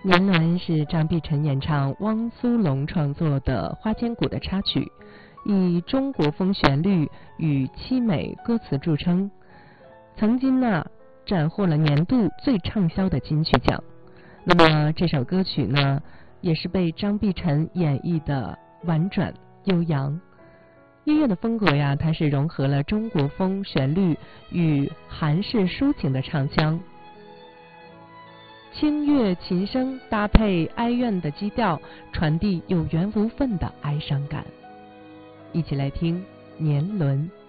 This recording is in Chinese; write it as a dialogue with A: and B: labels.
A: 年轮是张碧晨演唱，汪苏泷创作的《花千骨》的插曲，以中国风旋律与凄美歌词著称，曾经斩获了年度最畅销的金曲奖。那么这首歌曲呢，也是被张碧晨演绎的婉转悠扬。音乐的风格它是融合了中国风旋律与韩式抒情的唱腔，清越琴声搭配哀怨的基调，传递有缘无分的哀伤感。一起来听《年轮》。